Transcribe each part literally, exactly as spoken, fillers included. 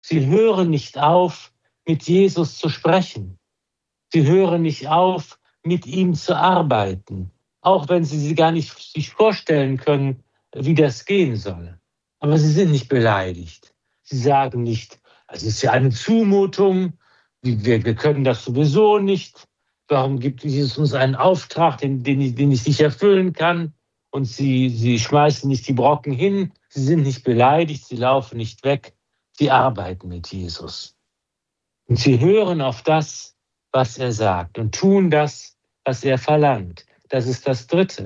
Sie hören nicht auf, mit Jesus zu sprechen. Sie hören nicht auf, mit ihm zu arbeiten, auch wenn sie sich gar nicht sich vorstellen können, wie das gehen soll. Aber sie sind nicht beleidigt. Sie sagen nicht, es ist ja eine Zumutung, wir, wir können das sowieso nicht. Warum gibt Jesus uns einen Auftrag, den, den, ich, den ich nicht erfüllen kann? Und sie, sie schmeißen nicht die Brocken hin, sie sind nicht beleidigt, sie laufen nicht weg, sie arbeiten mit Jesus. Und sie hören auf das, was er sagt und tun das, was er verlangt. Das ist das Dritte.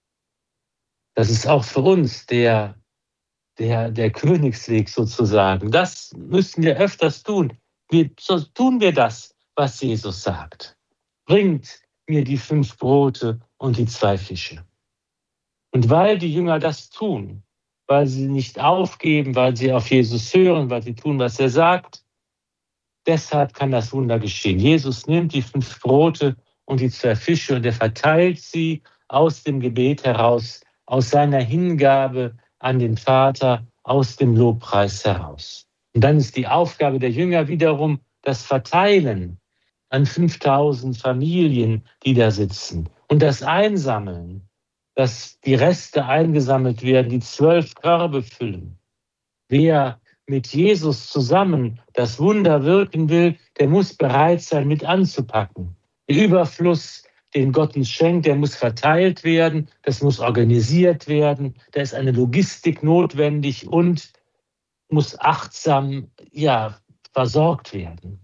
Das ist auch für uns der, der, der Königsweg sozusagen. Das müssen wir öfters tun. Wir, so tun wir das, was Jesus sagt. Bringt mir die fünf Brote und die zwei Fische. Und weil die Jünger das tun, weil sie nicht aufgeben, weil sie auf Jesus hören, weil sie tun, was er sagt, deshalb kann das Wunder geschehen. Jesus nimmt die fünf Brote und die zwei Fische und er verteilt sie aus dem Gebet heraus, aus seiner Hingabe an den Vater, aus dem Lobpreis heraus. Und dann ist die Aufgabe der Jünger wiederum das Verteilen an fünftausend Familien, die da sitzen. Und das Einsammeln, dass die Reste eingesammelt werden, die zwölf Körbe füllen. Wer mit Jesus zusammen das Wunder wirken will, der muss bereit sein, mit anzupacken. Der Überfluss, den Gott uns schenkt, der muss verteilt werden, das muss organisiert werden, da ist eine Logistik notwendig und muss achtsam, ja, versorgt werden.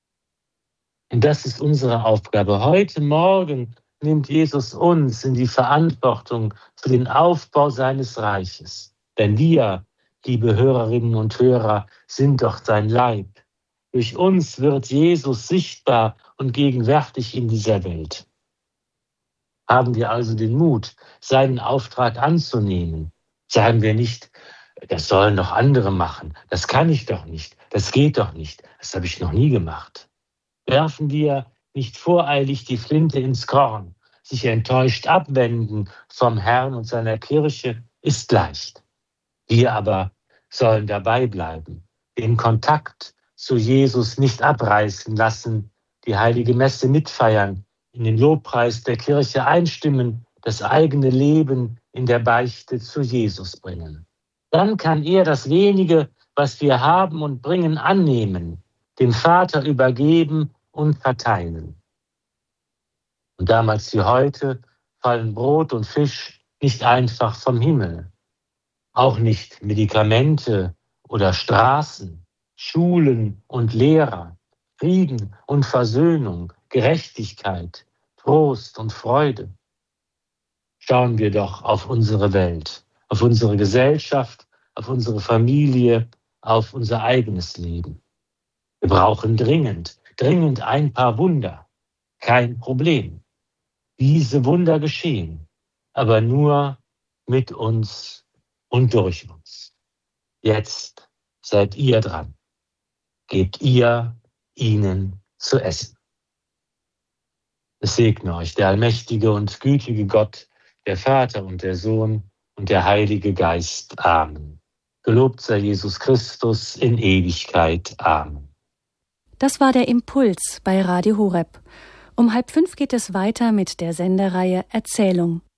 Und das ist unsere Aufgabe. Heute Morgen nimmt Jesus uns in die Verantwortung für den Aufbau seines Reiches. Denn wir, liebe Hörerinnen und Hörer, sind doch sein Leib. Durch uns wird Jesus sichtbar und gegenwärtig in dieser Welt. Haben wir also den Mut, seinen Auftrag anzunehmen. Sagen wir nicht, das sollen doch andere machen. Das kann ich doch nicht. Das geht doch nicht. Das habe ich noch nie gemacht. Werfen wir nicht voreilig die Flinte ins Korn. Sich enttäuscht abwenden vom Herrn und seiner Kirche ist leicht. Wir aber sollen dabei bleiben, den Kontakt zu Jesus nicht abreißen lassen, die heilige Messe mitfeiern, in den Lobpreis der Kirche einstimmen, das eigene Leben in der Beichte zu Jesus bringen. Dann kann er das wenige, was wir haben und bringen, annehmen, dem Vater übergeben und verteilen. Und damals wie heute fallen Brot und Fisch nicht einfach vom Himmel. Auch nicht Medikamente oder Straßen, Schulen und Lehrer, Frieden und Versöhnung, Gerechtigkeit, Trost und Freude. Schauen wir doch auf unsere Welt, auf unsere Gesellschaft, auf unsere Familie, auf unser eigenes Leben. Wir brauchen dringend, dringend ein paar Wunder. Kein Problem. Diese Wunder geschehen, aber nur mit uns und durch uns. Jetzt seid ihr dran. Gebt ihr ihnen zu essen. Es segne euch der allmächtige und gütige Gott, der Vater und der Sohn und der Heilige Geist. Amen. Gelobt sei Jesus Christus in Ewigkeit. Amen. Das war der Impuls bei Radio Horeb. Um halb fünf geht es weiter mit der Sendereihe Erzählung.